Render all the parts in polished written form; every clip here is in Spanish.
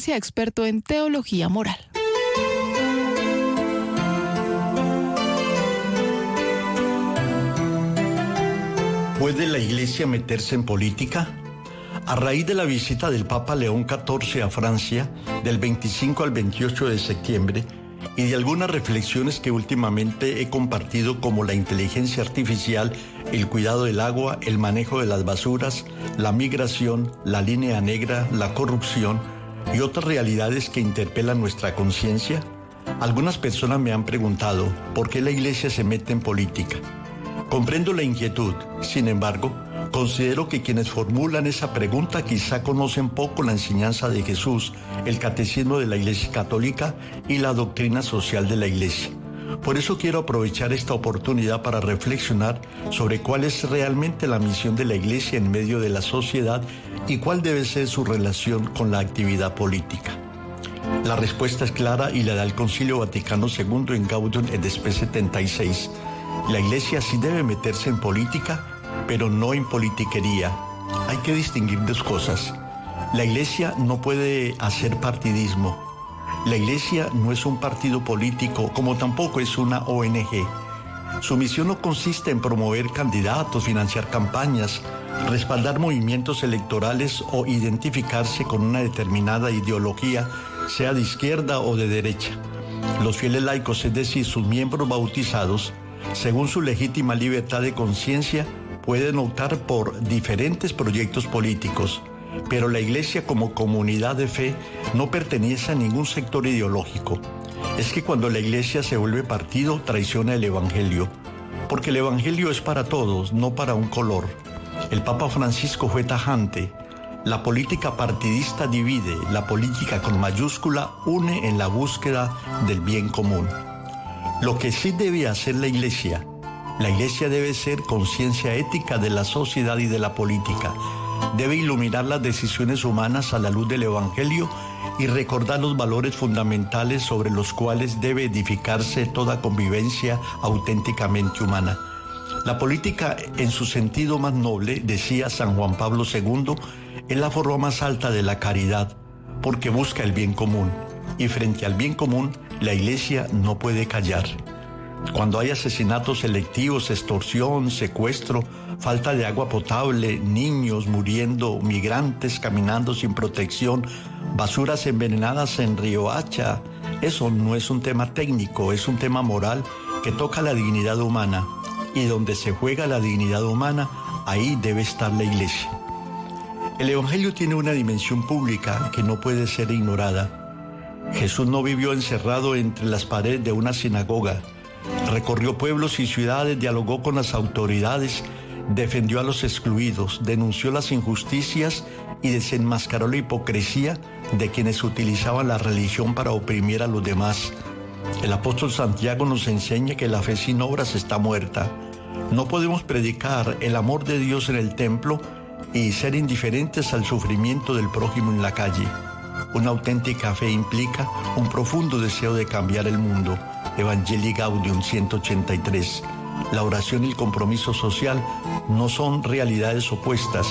Valencia, experto en teología moral. ¿Puede la Iglesia meterse en política? A raíz de la visita del Papa León XIV a Francia, del 25 al 28 de septiembre, y de algunas reflexiones que últimamente he compartido, como la inteligencia artificial, el cuidado del agua, el manejo de las basuras, la migración, la línea negra, la corrupción y otras realidades que interpelan nuestra conciencia, algunas personas me han preguntado por qué la Iglesia se mete en política. Comprendo la inquietud, sin embargo, considero que quienes formulan esa pregunta quizá conocen poco la enseñanza de Jesús, el catecismo de la Iglesia Católica y la doctrina social de la Iglesia. Por eso quiero aprovechar esta oportunidad para reflexionar sobre cuál es realmente la misión de la Iglesia en medio de la sociedad y cuál debe ser su relación con la actividad política. La respuesta es clara y la da el Concilio Vaticano II en Gaudium et Spes 76. La Iglesia sí debe meterse en política, pero no en politiquería. Hay que distinguir dos cosas. La Iglesia no puede hacer partidismo. La Iglesia no es un partido político, como tampoco es una ONG. Su misión no consiste en promover candidatos, financiar campañas, respaldar movimientos electorales o identificarse con una determinada ideología, sea de izquierda o de derecha. Los fieles laicos, es decir, sus miembros bautizados, según su legítima libertad de conciencia, pueden optar por diferentes proyectos políticos, pero la Iglesia como comunidad de fe no pertenece a ningún sector ideológico. Es que cuando la Iglesia se vuelve partido, traiciona el Evangelio, porque el Evangelio es para todos, no para un color. El Papa Francisco fue tajante. La política partidista divide, la política con mayúscula une en la búsqueda del bien común. Lo que sí debe hacer la Iglesia debe ser conciencia ética de la sociedad y de la política. Debe iluminar las decisiones humanas a la luz del Evangelio y recordar los valores fundamentales sobre los cuales debe edificarse toda convivencia auténticamente humana. La política, en su sentido más noble, decía San Juan Pablo II, es la forma más alta de la caridad, porque busca el bien común. Y frente al bien común, la Iglesia no puede callar. Cuando hay asesinatos selectivos, extorsión, secuestro, falta de agua potable, niños muriendo, migrantes caminando sin protección, basuras envenenadas en Río Hacha, eso no es un tema técnico, es un tema moral que toca la dignidad humana. Y donde se juega la dignidad humana, ahí debe estar la Iglesia. El Evangelio tiene una dimensión pública que no puede ser ignorada. Jesús no vivió encerrado entre las paredes de una sinagoga. Recorrió pueblos y ciudades, dialogó con las autoridades, defendió a los excluidos, denunció las injusticias y desenmascaró la hipocresía de quienes utilizaban la religión para oprimir a los demás. El apóstol Santiago nos enseña que la fe sin obras está muerta. No podemos predicar el amor de Dios en el templo y ser indiferentes al sufrimiento del prójimo en la calle. Una auténtica fe implica un profundo deseo de cambiar el mundo. Evangelii Gaudium 183. La oración y el compromiso social no son realidades opuestas,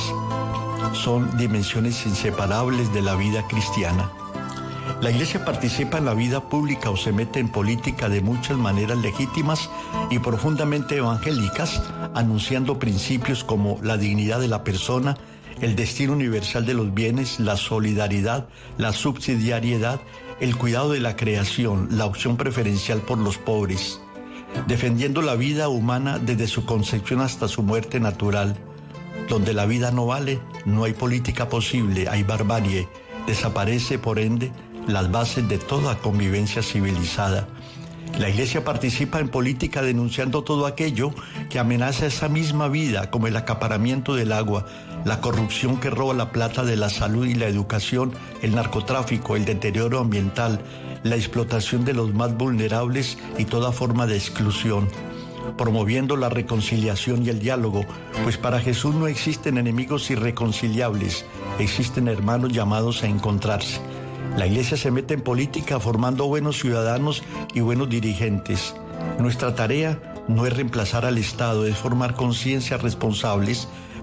son dimensiones inseparables de la vida cristiana. La Iglesia participa en la vida pública o se mete en política de muchas maneras legítimas y profundamente evangélicas, anunciando principios como la dignidad de la persona, el destino universal de los bienes, la solidaridad, la subsidiariedad, el cuidado de la creación, la opción preferencial por los pobres, defendiendo la vida humana desde su concepción hasta su muerte natural. Donde la vida no vale, no hay política posible, hay barbarie. Desaparece, por ende, las bases de toda convivencia civilizada. La Iglesia participa en política denunciando todo aquello que amenaza esa misma vida, como el acaparamiento del agua, la corrupción que roba la plata de la salud y la educación, el narcotráfico, el deterioro ambiental, la explotación de los más vulnerables y toda forma de exclusión, promoviendo la reconciliación y el diálogo, pues para Jesús no existen enemigos irreconciliables, existen hermanos llamados a encontrarse. La Iglesia se mete en política formando buenos ciudadanos y buenos dirigentes. Nuestra tarea no es reemplazar al Estado, es formar conciencias responsables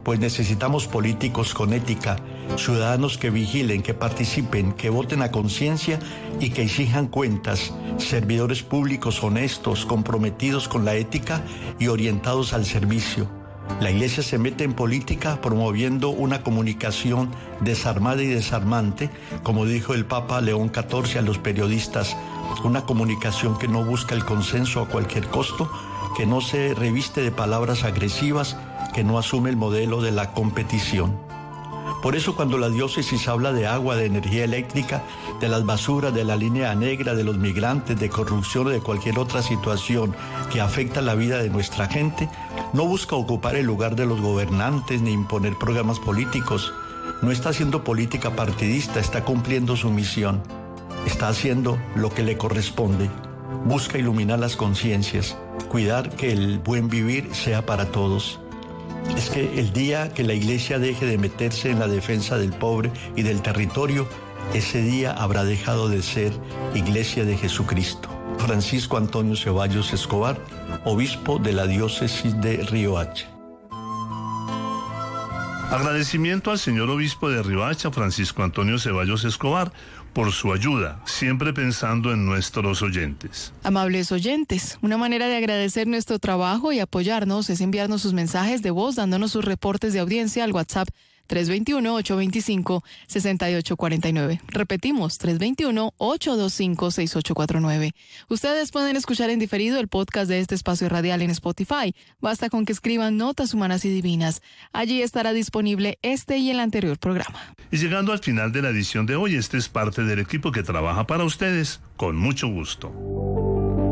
pues necesitamos políticos con ética, ciudadanos que vigilen, que participen, que voten a conciencia y que exijan cuentas, servidores públicos honestos, comprometidos con la ética y orientados al servicio. La Iglesia se mete en política promoviendo una comunicación desarmada y desarmante, como dijo el Papa León XIV a los periodistas, una comunicación que no busca el consenso a cualquier costo, que no se reviste de palabras agresivas, que no asume el modelo de la competición. Por eso cuando la diócesis habla de agua, de energía eléctrica, de las basuras, de la línea negra, de los migrantes, de corrupción o de cualquier otra situación que afecta la vida de nuestra gente, no busca ocupar el lugar de los gobernantes ni imponer programas políticos. No está haciendo política partidista, está cumpliendo su misión. Está haciendo lo que le corresponde. Busca iluminar las conciencias, cuidar que el buen vivir sea para todos. Es que el día que la Iglesia deje de meterse en la defensa del pobre y del territorio, ese día habrá dejado de ser Iglesia de Jesucristo. Francisco Antonio Ceballos Escobar, obispo de la diócesis de Riohacha. Agradecimiento al señor obispo de Riohacha, Francisco Antonio Ceballos Escobar, por su ayuda, siempre pensando en nuestros oyentes. Amables oyentes, una manera de agradecer nuestro trabajo y apoyarnos es enviarnos sus mensajes de voz dándonos sus reportes de audiencia al WhatsApp 321-825-6849. Repetimos, 321-825-6849. Ustedes pueden escuchar en diferido el podcast de este espacio radial en Spotify. Basta con que escriban Notas Humanas y Divinas. Allí estará disponible este y el anterior programa. Y llegando al final de la edición de hoy, este es parte del equipo que trabaja para ustedes con mucho gusto.